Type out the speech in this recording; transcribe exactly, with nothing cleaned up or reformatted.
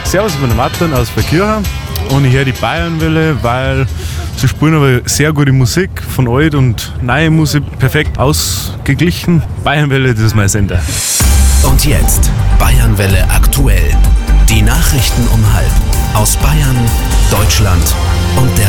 Servus, ich bin der Martin aus Verkirchen und ich höre die Bayernwelle, weil sie spielen aber sehr gute Musik, von alt und neue Musik, perfekt ausgeglichen. Bayernwelle, das ist mein Sender. Und jetzt Bayernwelle aktuell. Die Nachrichten um halb aus Bayern, Deutschland und der